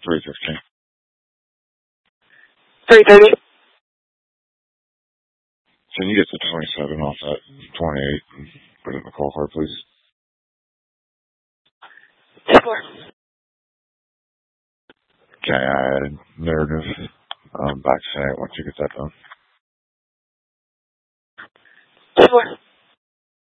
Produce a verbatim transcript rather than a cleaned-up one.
three fifteen. three thirty. Can you get the twenty-seven off that twenty-eight and put it in the call card, please? Sure. Okay, I added narrative. Um, back to it once you get that done. Sure.